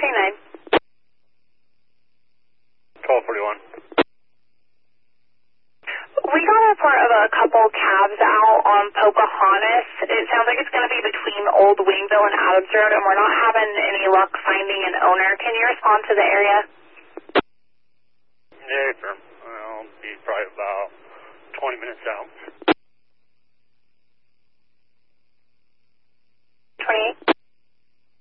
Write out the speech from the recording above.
K9. 1241. We got a report of a couple cabs out on Pocahontas. It sounds like it's going to be between Old Wingville and Adams Road, and we're not having any luck finding an owner. Can you respond to the area? Yeah, sir. I'll be probably about 20 minutes out.